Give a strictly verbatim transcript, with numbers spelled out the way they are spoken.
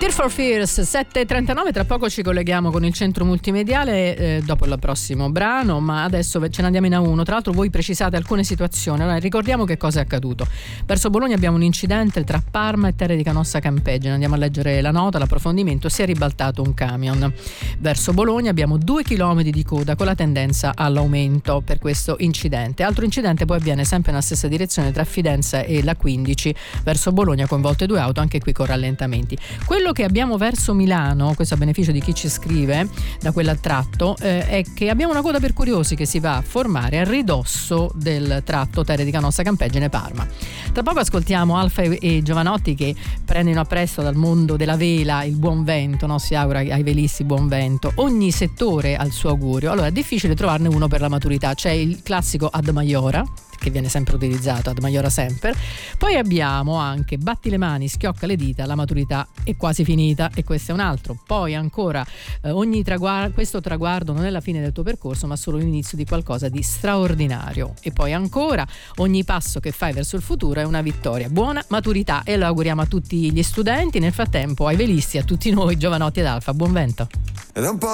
Tear for Fears, sette e trentanove, tra poco ci colleghiamo con il centro multimediale eh, dopo il prossimo brano, ma adesso ce ne andiamo in A uno. Tra l'altro voi precisate alcune situazioni, allora ricordiamo che cosa è accaduto. Verso Bologna abbiamo un incidente tra Parma e Terre di Canossa Campeggine, andiamo a leggere la nota, l'approfondimento: si è ribaltato un camion. Verso Bologna abbiamo due chilometri di coda con la tendenza all'aumento per questo incidente. Altro incidente poi avviene sempre nella stessa direzione tra Fidenza e la quindici verso Bologna, coinvolte due auto, anche qui con rallentamenti. Quello che abbiamo verso Milano, questo a beneficio di chi ci scrive da quel tratto, eh, è che abbiamo una coda per curiosi che si va a formare a ridosso del tratto Terre di Canossa Campeggine Parma. Tra poco ascoltiamo Alfa e Giovanotti che prendono a prestito dal mondo della vela il buon vento, no? Si augura ai velisti buon vento. Ogni settore ha il suo augurio. Allora è difficile trovarne uno per la maturità. C'è il classico Ad Maiora, che viene sempre utilizzato, Ad Maiora sempre. Poi abbiamo anche batti le mani, schiocca le dita, la maturità è quasi finita, e questo è un altro. Poi ancora eh, ogni traguardo, questo traguardo non è la fine del tuo percorso ma solo l'inizio di qualcosa di straordinario. E poi ancora ogni passo che fai verso il futuro è una vittoria. Buona maturità, e lo auguriamo a tutti gli studenti, nel frattempo ai velisti, a tutti noi Giovanotti ed Alfa, buon vento. Ed è un po'